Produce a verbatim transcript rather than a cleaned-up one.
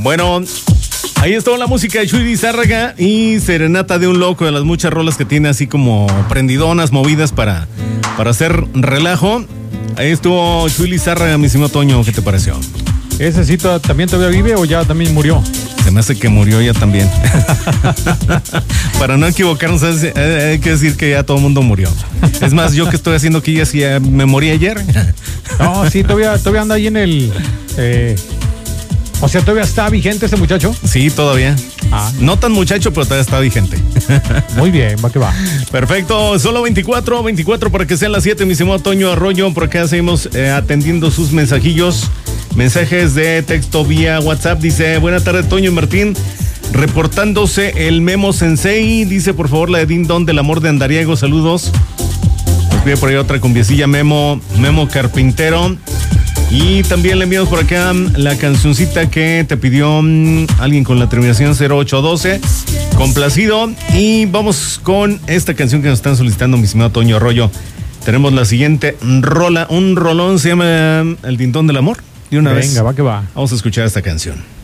Bueno, ahí estuvo la música de Chuy Lizárraga y Serenata de un Loco, de las muchas rolas que tiene así como prendidonas, movidas para, para hacer relajo. Ahí estuvo Chuy Lizárraga, mi estimado Toño, ¿qué te pareció? ¿Ese sí también todavía vive o ya también murió? Se me hace que murió ya también. Para no equivocarnos, hay que decir que ya todo el mundo murió. Es más, yo que estoy haciendo aquí ya, ya me morí ayer. No, sí, todavía, todavía anda ahí en el... Eh, o sea, ¿todavía está vigente ese muchacho? Sí, todavía. Ah. No tan muchacho, pero todavía está vigente. Muy bien, va que va. Perfecto, solo veinticuatro, veinticuatro para que sean las siete, mi estimado Toño Arroyo. Por acá seguimos eh, atendiendo sus mensajillos. Mensajes de texto vía WhatsApp. Dice, buena tarde, Toño y Martín. Reportándose el Memo Sensei. Dice, por favor, la de Din Don del Amor de Andariego. Saludos. Nos pide por ahí otra cumbiecilla, Memo, Memo Carpintero. Y también le enviamos por acá la cancioncita que te pidió um, alguien con la terminación cero ocho doce. Complacido. Y vamos con esta canción que nos están solicitando, mi estimado Toño Arroyo. Tenemos la siguiente rola, un rolón, se llama El Din Don del Amor. De una Venga, vez. va que va. Vamos a escuchar esta canción.